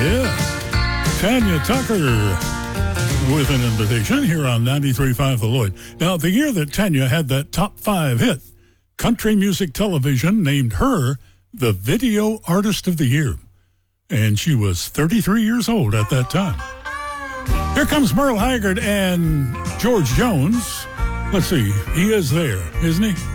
Yeah. Tanya Tucker with an invitation here on 93.5 The Lloyd. Now, the year that Tanya had that top 5 hit, Country Music Television named her the Video Artist of the Year. And she was 33 years old at that time. Here comes Merle Haggard and George Jones. Let's see, he is there, isn't he?